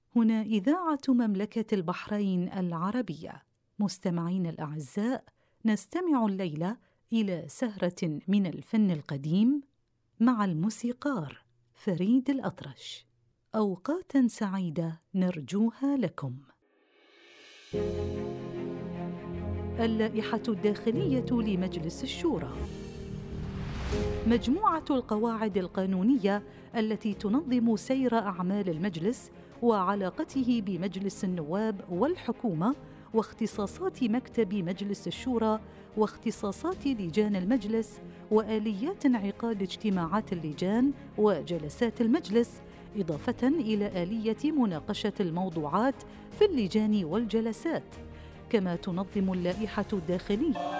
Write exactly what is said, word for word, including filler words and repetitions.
هنا إذاعة مملكة البحرين العربية. مستمعين الأعزاء، نستمع الليلة إلى سهرة من الفن القديم مع الموسيقار فريد الأطرش. أوقاتاً سعيدة نرجوها لكم. اللائحة الداخلية لمجلس الشورى، مجموعة القواعد القانونية التي تنظم سير أعمال المجلس وعلاقته بمجلس النواب والحكومة، واختصاصات مكتب مجلس الشورى، واختصاصات لجان المجلس، وآليات انعقاد اجتماعات اللجان وجلسات المجلس، إضافة إلى آلية مناقشة الموضوعات في اللجان والجلسات. كما تنظم اللائحة الداخلية